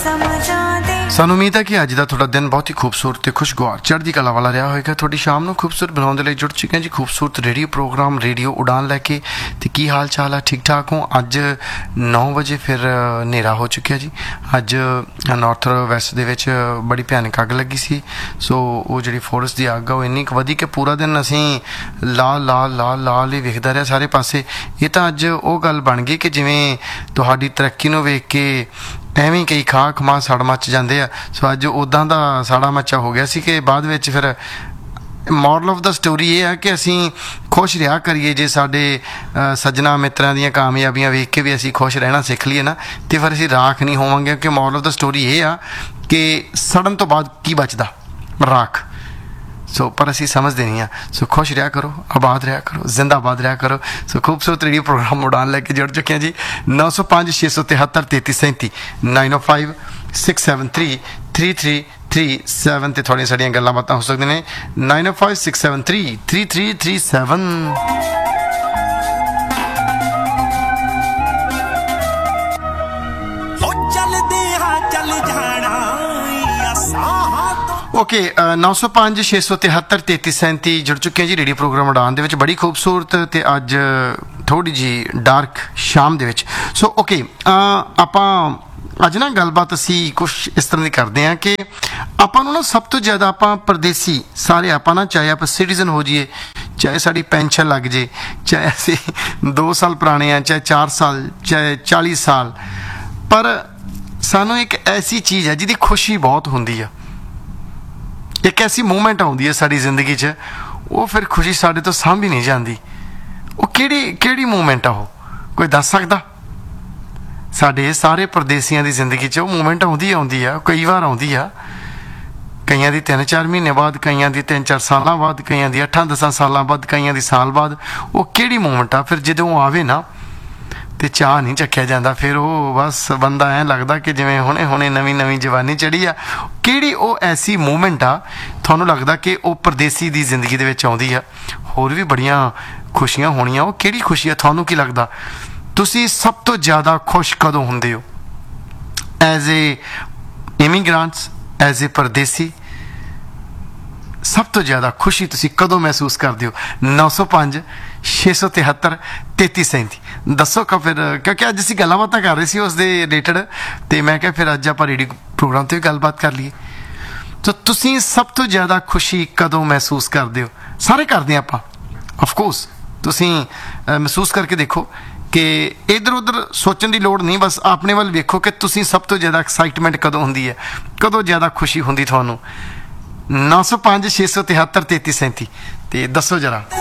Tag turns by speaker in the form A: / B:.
A: ਸਾਨੂੰ ਉਮੀਦ ਹੈ ਕਿ ਅੱਜ ਦਾ ਤੁਹਾਡਾ ਦਿਨ ਬਹੁਤ ਹੀ ਖੂਬਸੂਰਤ ਤੇ ਖੁਸ਼ਗਵਾਰ ਚੜ੍ਹਦੀ ਕਲਾ ਵਾਲਾ ਰਿਹਾ ਹੋਵੇਗਾ। ਤੁਹਾਡੀ ਸ਼ਾਮ ਨੂੰ ਖੂਬਸੂਰਤ ਬਣਾਉਣ ਦੇ ਲਈ ਜੁੜ ਚੁੱਕੇ ਹਾਂ ਜੀ ਖੂਬਸੂਰਤ ਰੇਡੀਓ ਪ੍ਰੋਗਰਾਮ ਰੇਡੀਓ ਉਡਾਨ ਲੈ ਕੇ। ਤੇ ਕੀ ਹਾਲ ਚਾਲ ਹੈ? ਠੀਕ ਠਾਕ ਹੋ? ਅੱਜ 9 ਵਜੇ ਫਿਰ ਹਨੇਰਾ ਹੋ ਚੁੱਕਿਆ ਜੀ। ਅੱਜ ਨਾਰਥ ਵੈਸਟ ਦੇ ਵਿੱਚ ਬੜੀ ਭਿਆਨਕ ਅੱਗ ਲੱਗੀ ਸੀ। ਸੋ ਉਹ ਜਿਹੜੀ ਫੋਰੈਸਟ ਦੀ ਅੱਗ ਆ ਉਹ ਇੰਨੀ ਕੁ ਵਧੀ ਕਿ ਪੂਰਾ ਦਿਨ ਅਸੀਂ ਲਾਲ ਹੀ ਵੇਖਦਾ ਰਿਹਾ ਸਾਰੇ ਪਾਸੇ। ਇਹ ਤਾਂ ਅੱਜ ਉਹ ਗੱਲ ਬਣ ਗਈ ਕਿ ਜਿਵੇਂ ਤੁਹਾਡੀ ਤਰੱਕੀ ਨੂੰ ਵੇਖ ਕੇ ਐਵੇਂ ਕਈ ਖਾਂ ਸੜ ਮੱਚ ਜਾਂਦੇ ਆ। ਸੋ ਅੱਜ ਉੱਦਾਂ ਦਾ ਸਾੜਾ ਮੱਚਾ ਹੋ ਗਿਆ ਸੀ ਕਿ ਬਾਅਦ ਵਿੱਚ ਫਿਰ ਮੋਰਲ ਆਫ ਦਾ ਸਟੋਰੀ ਇਹ ਹੈ ਕਿ ਅਸੀਂ ਖੁਸ਼ ਰਿਹਾ ਕਰੀਏ। ਜੇ ਸਾਡੇ ਸੱਜਣਾ ਮਿੱਤਰਾਂ ਦੀਆਂ ਕਾਮਯਾਬੀਆਂ ਵੇਖ ਕੇ ਵੀ ਅਸੀਂ ਖੁਸ਼ ਰਹਿਣਾ ਸਿੱਖ ਲਈਏ ਨਾ, ਤੇ ਫਿਰ ਅਸੀਂ ਰਾਖ ਨਹੀਂ ਹੋਵਾਂਗੇ। ਕਿ ਮੋਰਲ ਆਫ ਦਾ ਸਟੋਰੀ ਇਹ ਆ ਕਿ ਸੜਨ ਤੋਂ ਬਾਅਦ ਕੀ ਬਚਦਾ? ਰਾਖ। ਸੋ ਪਰ ਅਸੀਂ ਸਮਝਦੇ ਨਹੀਂ ਹਾਂ। ਸੋ ਖੁਸ਼ ਰਿਹਾ ਕਰੋ, ਆਬਾਦ ਰਿਹਾ ਕਰੋ, ਜ਼ਿੰਦਾਬਾਦ ਰਿਹਾ ਕਰੋ। ਸੋ ਖੂਬਸੂਰਤ ਰੇਡੀਓ ਪ੍ਰੋਗਰਾਮ ਉਡਾਨ ਲੈ ਕੇ ਜੁੜ ਚੁੱਕੇ ਹਾਂ ਜੀ। 905 673 3337 905 673 3337 ਤੇ ਥੋੜ੍ਹੀਆਂ ਸਾਡੀਆਂ ਗੱਲਾਂ ਬਾਤਾਂ ਹੋ ਸਕਦੀਆਂ ਨੇ। 905 673 3337। ਓਕੇ 905 673 3337 ਜੁੜ ਚੁੱਕੇ ਜੀ ਰੇਡੀਓ ਪ੍ਰੋਗਰਾਮ ਉਡਾਨ ਦੇ ਵਿੱਚ। ਬੜੀ ਖੂਬਸੂਰਤ ਤੇ ਅੱਜ ਥੋੜ੍ਹੀ ਜਿਹੀ ਡਾਰਕ ਸ਼ਾਮ ਦੇ ਵਿੱਚ। ਸੋ ਓਕੇ ਆਪਾਂ ਅੱਜ ਨਾ ਗੱਲਬਾਤ ਅਸੀਂ ਕੁਛ ਇਸ ਤਰ੍ਹਾਂ ਦੀ ਕਰਦੇ ਹਾਂ ਕਿ ਆਪਾਂ ਨੂੰ ਨਾ ਸਭ ਤੋਂ ਜ਼ਿਆਦਾ ਆਪਾਂ ਪਰਦੇਸੀ ਸਾਰੇ ਆਪਾਂ ਨਾ, ਚਾਹੇ ਆਪਾਂ ਸਿਟੀਜ਼ਨ ਹੋ ਜਾਈਏ, ਚਾਹੇ ਸਾਡੀ ਪੈਨਸ਼ਨ ਲੱਗ ਜੇ, ਚਾਹੇ ਅਸੀਂ 2 ਸਾਲ ਪੁਰਾਣੇ ਆ, ਚਾਹੇ 4 ਸਾਲ, ਚਾਹੇ 40 ਸਾਲ, ਪਰ ਸਾਨੂੰ ਇੱਕ ਐਸੀ ਚੀਜ਼ ਹੈ ਜਿਹਦੀ ਖੁਸ਼ੀ ਬਹੁਤ ਹੁੰਦੀ ਆ। ਇੱਕ ਐਸੀ ਮੂਵਮੈਂਟ ਆਉਂਦੀ ਹੈ ਸਾਡੀ ਜ਼ਿੰਦਗੀ 'ਚ, ਉਹ ਫਿਰ ਖੁਸ਼ੀ ਸਾਡੇ ਤੋਂ ਸਾਂਭੀ ਨਹੀਂ ਜਾਂਦੀ। ਉਹ ਕਿਹੜੀ ਮੂਵਮੈਂਟ ਆ? ਉਹ ਕੋਈ ਦੱਸ ਸਕਦਾ? ਸਾਡੇ ਸਾਰੇ ਪਰਦੇਸੀਆਂ ਦੀ ਜ਼ਿੰਦਗੀ 'ਚ ਉਹ ਮੂਵਮੈਂਟ ਆਉਂਦੀ ਆ। ਕਈ ਵਾਰ ਆਉਂਦੀ ਆ, ਕਈਆਂ ਦੀ 3-4 ਮਹੀਨੇ ਬਾਅਦ, ਕਈਆਂ ਦੀ 3-4 ਸਾਲਾਂ ਬਾਅਦ, ਕਈਆਂ ਦੀ 8-10 ਸਾਲਾਂ ਬਾਅਦ, ਕਈਆਂ ਦੀ ਸਾਲ ਬਾਅਦ। ਉਹ ਕਿਹੜੀ ਮੂਵਮੈਂਟ ਆ? ਫਿਰ ਜਦੋਂ ਉਹ ਆਵੇ ਨਾ ਤੇ ਚਾਹ ਨਹੀਂ ਚੱਕਿਆ ਜਾਂਦਾ। ਫਿਰ ਉਹ ਬਸ ਬੰਦਾ ਐਂ ਲੱਗਦਾ ਕਿ ਜਿਵੇਂ ਹੁਣੇ ਨਵੀਂ ਜਵਾਨੀ ਚੜ੍ਹੀ ਆ। ਕਿਹੜੀ ਉਹ ਐਸੀ ਮੂਵਮੈਂਟ ਆ ਤੁਹਾਨੂੰ ਲੱਗਦਾ ਕਿ ਉਹ ਪਰਦੇਸੀ ਦੀ ਜ਼ਿੰਦਗੀ ਦੇ ਵਿੱਚ ਆਉਂਦੀ ਆ? ਹੋਰ ਵੀ ਬੜੀਆਂ ਖੁਸ਼ੀਆਂ ਹੋਣੀਆਂ। ਉਹ ਕਿਹੜੀ ਖੁਸ਼ੀ ਆ? ਤੁਹਾਨੂੰ ਕੀ ਲੱਗਦਾ? ਤੁਸੀਂ ਸਭ ਤੋਂ ਜ਼ਿਆਦਾ ਖੁਸ਼ ਕਦੋਂ ਹੁੰਦੇ ਹੋ? ਐਜ਼ ਏ ਇਮੀਗ੍ਰਾਂਟਸ, ਐਜ਼ ਏ ਪਰਦੇਸੀ, ਸਭ ਤੋਂ ਜ਼ਿਆਦਾ ਖੁਸ਼ੀ ਤੁਸੀਂ ਕਦੋਂ ਮਹਿਸੂਸ ਕਰਦੇ ਹੋ? 905 673 3337 ਦੱਸੋ। ਫਿਰ ਕਿਉਂਕਿ ਅੱਜ ਅਸੀਂ ਗੱਲਾਂ ਬਾਤਾਂ ਕਰ ਰਹੇ ਸੀ ਉਸ ਦੇ ਰਿਲੇਟਡ, ਤੇ ਮੈਂ ਕਿਹਾ ਫਿਰ ਅੱਜ ਆਪਾਂ ਰੇਡੀਓ ਪ੍ਰੋਗਰਾਮ 'ਤੇ ਵੀ ਗੱਲਬਾਤ ਕਰ ਲਈਏ। ਤਾਂ ਤੁਸੀਂ ਸਭ ਤੋਂ ਜ਼ਿਆਦਾ ਖੁਸ਼ੀ ਕਦੋਂ ਮਹਿਸੂਸ ਕਰਦੇ ਹੋ? ਸਾਰੇ ਕਰਦੇ ਆਪਾਂ ਅਫਕੋਰਸ। ਤੁਸੀਂ ਮਹਿਸੂਸ ਕਰਕੇ ਦੇਖੋ ਕਿ ਇੱਧਰ ਉੱਧਰ ਸੋਚਣ ਦੀ ਲੋੜ ਨਹੀਂ, ਬਸ ਆਪਣੇ ਵੱਲ ਵੇਖੋ ਕਿ ਤੁਸੀਂ ਸਭ ਤੋਂ ਜ਼ਿਆਦਾ ਐਕਸਾਈਟਮੈਂਟ ਕਦੋਂ ਹੁੰਦੀ ਹੈ, ਕਦੋਂ ਜ਼ਿਆਦਾ ਖੁਸ਼ੀ ਹੁੰਦੀ ਤੁਹਾਨੂੰ? 905 673 3337 ਤੇ ਦੱਸੋ ਜਰਾ।